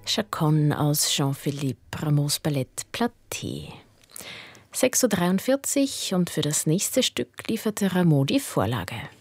Chaconne aus Jean-Philippe Rameaus Ballett Platée. 6:43 Uhr und für das nächste Stück lieferte Rameau die Vorlage.